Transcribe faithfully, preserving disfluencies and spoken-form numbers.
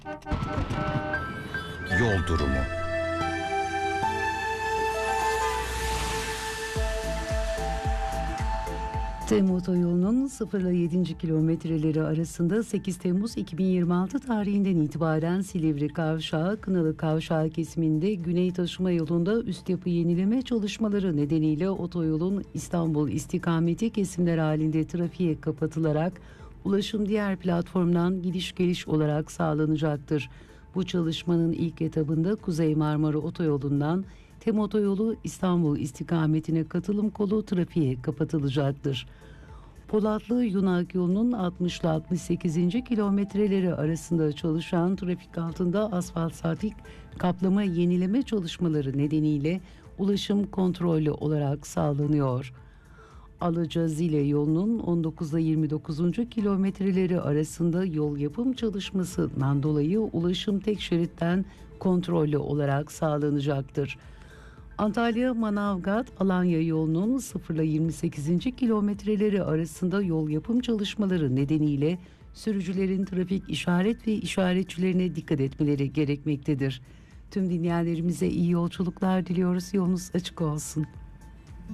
Yol durumu. TEM otoyolunun sıfır ile yedinci kilometreleri arasında sekiz Temmuz iki bin yirmi altı tarihinden itibaren Silivri Kavşağı, Kınalı Kavşağı kesiminde Güney Taşıma Yolu'nda üst yapı yenileme çalışmaları nedeniyle otoyolun İstanbul istikameti kesimler halinde trafiğe kapatılarak ulaşım diğer platformdan gidiş geliş olarak sağlanacaktır. Bu çalışmanın ilk etabında Kuzey Marmara Otoyolu'ndan TEM otoyolu İstanbul istikametine katılım kolu trafiğe kapatılacaktır. Polatlı Yunak yolunun altmış ile altmış sekizinci kilometreleri arasında çalışan trafik altında asfalt satik kaplama yenileme çalışmaları nedeniyle ulaşım kontrollü olarak sağlanıyor. Alıca-Zile yolunun on dokuz ile yirmi dokuzuncu kilometreleri arasında yol yapım çalışmasından dolayı ulaşım tek şeritten kontrollü olarak sağlanacaktır. Antalya-Manavgat-Alanya yolunun sıfır ile yirmi sekizinci kilometreleri arasında yol yapım çalışmaları nedeniyle sürücülerin trafik işaret ve işaretçilerine dikkat etmeleri gerekmektedir. Tüm dinleyenlerimize iyi yolculuklar diliyoruz. Yolunuz açık olsun.